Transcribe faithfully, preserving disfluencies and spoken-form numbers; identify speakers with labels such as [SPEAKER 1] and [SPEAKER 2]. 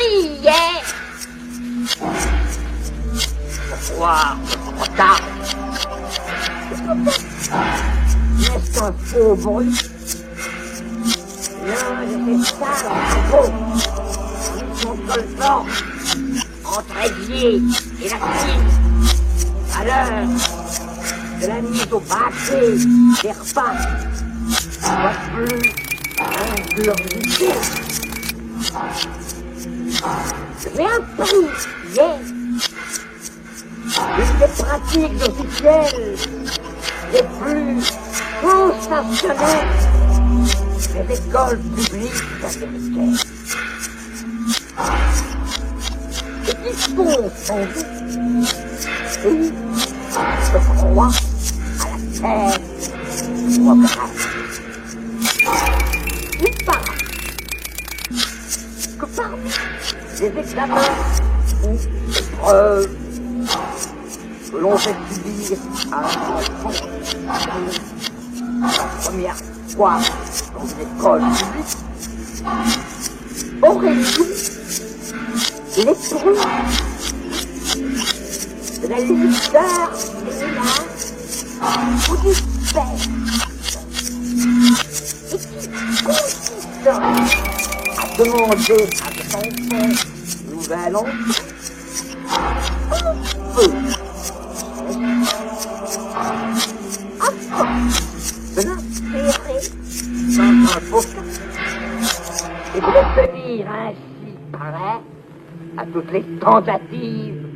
[SPEAKER 1] billets. Pourquoi trop tard? N'est-ce qu'un faux bruit? L'un de ces salles en faux, ils sont solvants, entre Évier et la Chine, à l'heure de la mise au paquet des repas, pas plus inglorieux. Mais un prix, yes. Une des pratiques officielles les plus sensationnelles des écoles publiques américaines. Et qui sont sans doute ceux se croient à la terre démocratique. Il paraît que parmi les examens ou épreuves que l'on fait subir à un enfant la première fois dans une école publique, aurait eu l'épreuve de la limiteur des ménages ou du père, et qui consisterait à demander à son enfant nouvel enfant un peu afin de l'insérer dans un bocal et de l'obtenir ainsi prêt à toutes les tentatives